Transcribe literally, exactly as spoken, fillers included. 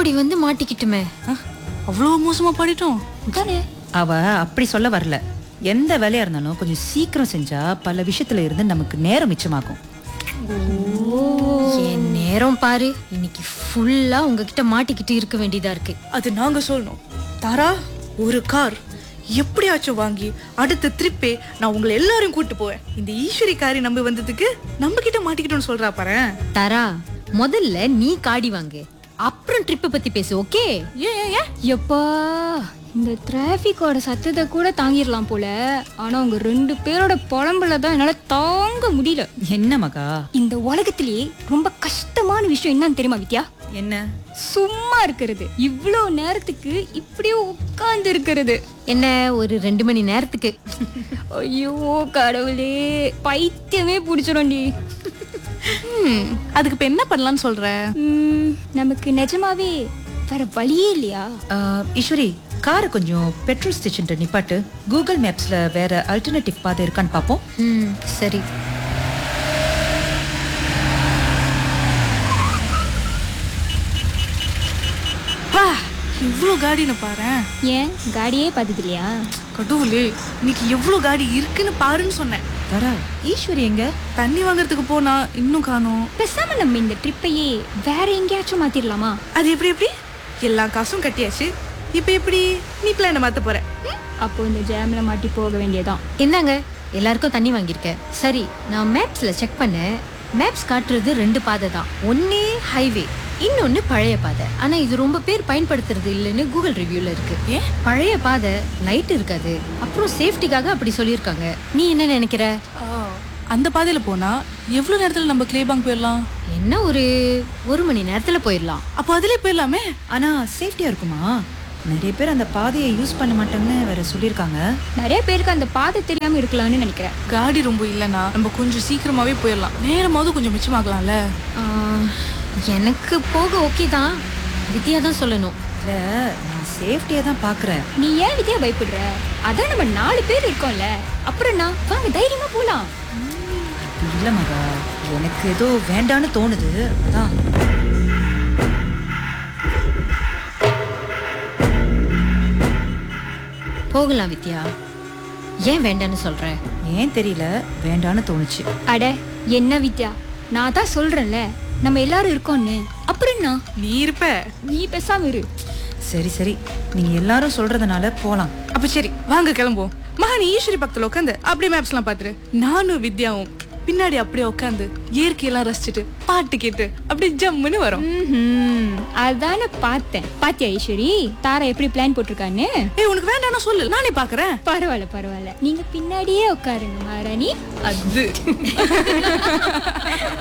இப்படி வந்து மாட்டிக்கிட்டுமே. அவ்வளவு மோசமா பாடிட்டோம். தானே அவ அப்படி சொல்ல வரல. எந்த வேலையா இருந்தாலும் கொஞ்சம் சீக்கிரம் செஞ்சா பல விஷயத்துல இருந்து நமக்கு நேரம் மிச்சமாகும். என் நேரம் பாரு, இன்னைக்கு ஃபுல்லா உங்ககிட்ட மாட்டிக்கிட்டு இருக்க வேண்டியதா இருக்கு. அது நாங்க சொல்லணும். தாரா, ஒரு கார் எப்படியாச்சும் வாங்கி அடுத்த ட்ரிப்பே நான் உங்களை எல்லாரையும் கூட்டு போவேன். இந்த ஈஸ்வரி காரி நம்பி வந்ததுக்கு நம்ம கிட்ட மாட்டிக்கிட்டோம்னு சொல்றா பாரு. தரா, முதல்ல நீ காடி வாங்கு, அப்புறம் ட்ரிப் பத்தி பேசு. ஓகே? ஏன் ஏன் ஏன் எப்பா, இந்த டிராபிக்கோட சத்தத்தை கூட தாங்கிடலாம் போல. ஆனா உங்க ரெண்டு பேரோட புலம்புல தான் என்னால தாங்க முடியல. என்ன மகா? இந்த உலகத்திலேயே ரொம்ப கஷ்டமான விஷயம் என்னன்னு தெரியுமா வித்யா? என்ன? சும்மா இருக்கிறது. இவ்வளவு நேரத்துக்கு இப்படியே உட்கார்ந்து இருக்கிறது. என்ன, ஒரு ரெண்டு மணி நேரத்துக்கு? ஐயோ கடவுளே, பைத்தியமே பிடிச்சிடும்டி. அதுக்கு இப்ப என்ன பண்ணலாம்னு சொல்ற? ம், நமக்கு நிஜமாவே வேற வழியே இல்லையா? ஆஹ், ஈஸ்வரி, காரை கொஞ்சம் பெட்ரோல் ஸ்டேஷன் நிப்பாட்டு. கூகுள் மேப்ஸ்ல வேற அல்டர்னேட்டிவ் பாதை இருக்கான்னு பாப்போம். ம், சரி. வா, இவ்வளவு காடின்னு பாரு. ஏன் காடியே பார்த்தது இல்லையா? கடவுளே, இன்னைக்கு எவ்வளவு காடி இருக்குன்னு பாருன்னு சொன்னேன். தரா, ஈஸ்வரி எங்க? தண்ணி வாங்குறதுக்கு போனா இன்னும் காணோம். பேசாம நம்ம இந்த ட்ரிப்பையே வேற எங்கேயாச்சும் மாத்திரலாமா? அது எப்படி எப்படி? எல்லா காசும் கட்டியாச்சு. இப்ப எப்படி நீ பிளான மாத்த போற? அப்போ இந்த ஜாம்ல மாட்டி போக வேண்டியதான். என்னங்க, எல்லாருக்கும் தண்ணி வாங்கியிருக்கேன். சரி, நான் மேப்ஸ்ல செக் பண்ணேன். மேப்ஸ் காட்டுறது ரெண்டு பாதை தான். ஒன்னே ஹைவே, இன்னொன்னு பழைய பாதை. ஆனா இது ரொம்ப பேர் பயன்படுத்துறது இல்லைன்னு கூகுள் ரிவ்யூல இருக்கு. ஏன்? பழைய பாதை லைட் இருக்காது, அப்புறம் சேஃப்டிக்காக அப்படி சொல்லியிருக்காங்க. நீ என்ன நினைக்கிற? அந்த பாதையில போனா எவ்வளவு நேரத்துல நம்ம கிளேபாங் போயிடலாம்? என்ன, ஒரு ஒரு மணி நேரத்துல போயிடலாம். அப்போ அதுலயே போயிடலாமே. ஆனா சேஃப்டியா இருக்குமா? நிறைய பேர் அந்த பாதையை யூஸ் பண்ண மாட்டாங்கன்னு வேற சொல்லியிருக்காங்க. நிறைய பேருக்கு அந்த பாதை தெரியாம இருக்கலாம்னு நினைக்கிறேன். காடி ரொம்ப இல்லைன்னா நம்ம கொஞ்சம் சீக்கிரமாவே போயிடலாம். நேரமாவது கொஞ்சம் மிச்சமாகலாம்ல. ஆஹ், எனக்கு போக ஓகே தான். வித்யா தான் சொல்லணும். இல்ல, நான் சேஃப்டியா தான் பாக்குறேன். நீ ஏன் வித்யா பயப்படுற? அதான் நம்ம நாலு பேர் இருக்கோம்ல. அப்புறம் நான் வாங்க தைரியமா போலாம். இல்ல மகா, எனக்கு ஏதோ வேண்டான்னு தோணுது. அதான். போகலாம் வித்யா. ஏன் வேண்டான்னு சொல்ற? ஏன் தெரியல, வேண்டான்னு தோணுச்சு. அட என்ன வித்யா, நான் தான் சொல்றேன்ல நம்ம எல்லாரும் இருக்கோம்னு. அப்புறம் என்ன? நீ இருப்ப. நீ பேசாம இரு. சரி சரி, நீங்க எல்லாரும் சொல்றதுனால போலாம். அப்ப சரி, வாங்க கிளம்புவோம். மகா, நீ ஈஸ்வரி பக்கத்துல உட்காந்து அப்படியே மேப்ஸ் எல்லாம் பாத்துரு. நானும் வித்யாவும் பின்னாடி அப்படியே உட்காந்து இயற்கையெல்லாம் ரசிச்சுட்டு பாட்டு கேட்டு அப்படியே ஜம்முன்னு வரும். ம்ஹும். அதான பார்த்தேன். பாத்தியா ஈஸ்வரி, தாரா எப்படி பிளான் போட்டிருக்கான்னு? ஏய், உனக்கு வேண்டாம்னா சொல்லு, நானே பாக்குறேன். பரவாயில்ல பரவாயில்ல, நீங்க பின்னாடியே உட்காருங்க மகாராணி. அது